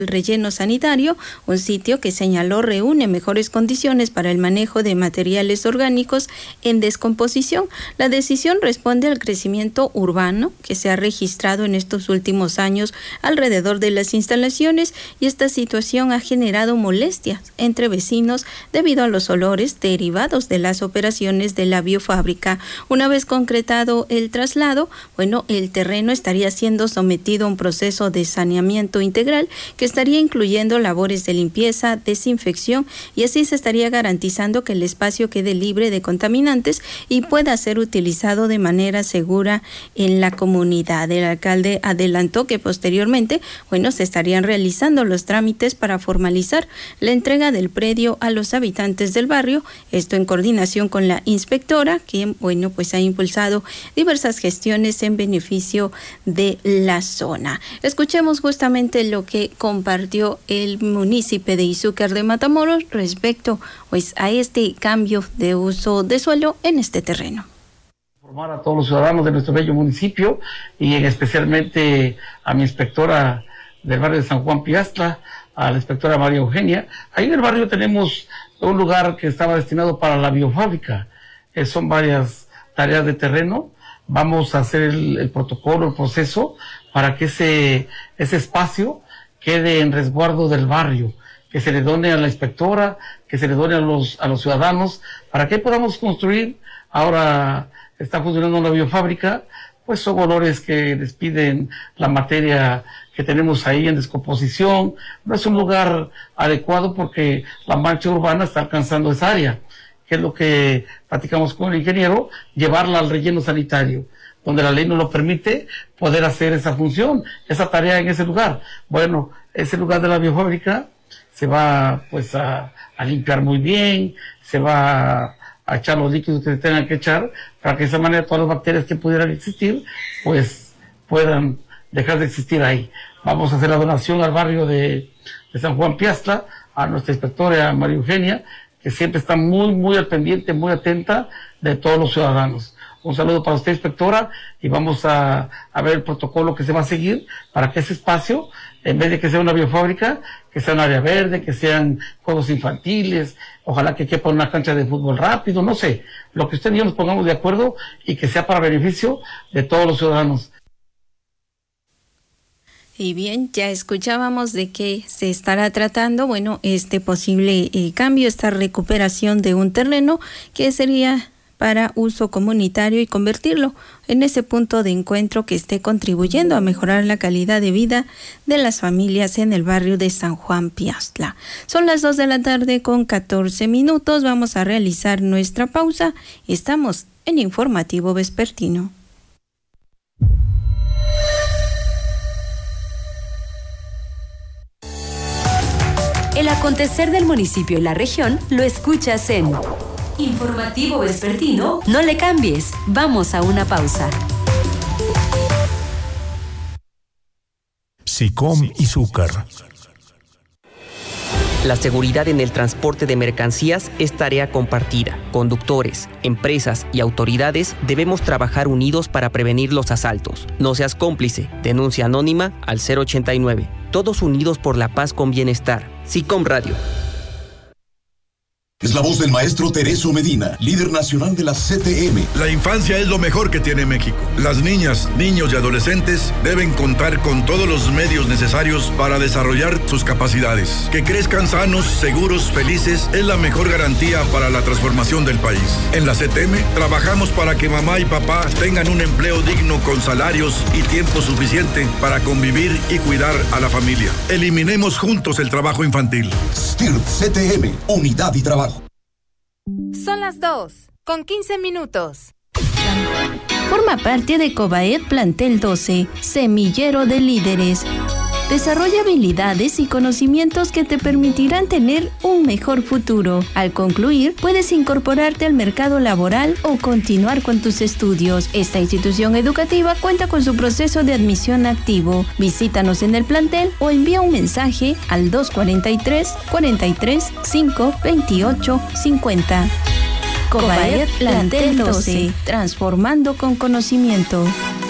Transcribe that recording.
El relleno sanitario, un sitio que señaló reúne mejores condiciones para el manejo de materiales orgánicos en descomposición. La decisión responde al crecimiento urbano que se ha registrado en estos últimos años alrededor de las instalaciones, y esta situación ha generado molestias entre vecinos debido a los olores derivados de las operaciones de la biofábrica. Una vez concretado el traslado, el terreno estaría siendo sometido a un proceso de saneamiento integral que estaría incluyendo labores de limpieza, desinfección, y así se estaría garantizando que el espacio quede libre de contaminantes y pueda ser utilizado de manera segura en la comunidad. El alcalde adelantó que posteriormente, se estarían realizando los trámites para formalizar la entrega del predio a los habitantes del barrio, esto en coordinación con la inspectora, quien, ha impulsado diversas gestiones en beneficio de la zona. Escuchemos justamente lo que compartió el municipio de Izúcar de Matamoros respecto a este cambio de uso de suelo en este terreno. Informar a todos los ciudadanos de nuestro bello municipio y especialmente a mi inspectora del barrio de San Juan Piastla, a la inspectora María Eugenia. Ahí en el barrio tenemos un lugar que estaba destinado para la biofábrica. Son varias tareas de terreno. Vamos a hacer el protocolo, el proceso para que ese espacio quede en resguardo del barrio, que se le done a la inspectora, que se le done a los ciudadanos, para que podamos construir. Ahora está funcionando una biofábrica, son olores que despiden la materia que tenemos ahí en descomposición. No es un lugar adecuado porque la mancha urbana está alcanzando esa área, que es lo que platicamos con el ingeniero, llevarla al relleno sanitario, donde la ley nos lo permite poder hacer esa función, esa tarea en ese lugar. Ese lugar de la biofábrica se va a limpiar muy bien, se va a echar los líquidos que se tengan que echar, para que de esa manera todas las bacterias que pudieran existir, puedan dejar de existir ahí. Vamos a hacer la donación al barrio de San Juan Piastla, a nuestra inspectora María Eugenia, que siempre está muy, muy al pendiente, muy atenta de todos los ciudadanos. Un saludo para usted, inspectora, y vamos a ver el protocolo que se va a seguir para que ese espacio, en vez de que sea una biofábrica, que sea un área verde, que sean juegos infantiles, ojalá que quepa una cancha de fútbol rápido, no sé, lo que usted y yo nos pongamos de acuerdo y que sea para beneficio de todos los ciudadanos. Y bien, ya escuchábamos de que se estará tratando, este posible cambio, esta recuperación de un terreno que sería para uso comunitario y convertirlo en ese punto de encuentro que esté contribuyendo a mejorar la calidad de vida de las familias en el barrio de San Juan Piastla. Son las 2:14 p.m. Vamos a realizar nuestra pausa. Estamos en Informativo Vespertino. El acontecer del municipio y la región lo escuchas en Informativo Vespertino. No le cambies, vamos a una pausa. SICOM Izúcar. La seguridad en el transporte de mercancías es tarea compartida. Conductores, empresas y autoridades debemos trabajar unidos para prevenir los asaltos. No seas cómplice. Denuncia anónima al 089. Todos unidos por la paz con bienestar. SICOM Radio. Es la voz del maestro Tereso Medina, líder nacional de la CTM. La infancia es lo mejor que tiene México. Las niñas, niños y adolescentes deben contar con todos los medios necesarios para desarrollar sus capacidades. Que crezcan sanos, seguros, felices es la mejor garantía para la transformación del país. En la CTM trabajamos para que mamá y papá tengan un empleo digno con salarios y tiempo suficiente para convivir y cuidar a la familia. Eliminemos juntos el trabajo infantil. STIRT CTM, unidad y trabajo. Son las 2:15. Forma parte de Cobaed Plantel 12, semillero de líderes. Desarrolla habilidades y conocimientos que te permitirán tener un mejor futuro. Al concluir, puedes incorporarte al mercado laboral o continuar con tus estudios. Esta institución educativa cuenta con su proceso de admisión activo. Visítanos en el plantel o envía un mensaje al 243-43-528-50. Cobaed Plantel 12, transformando con conocimiento.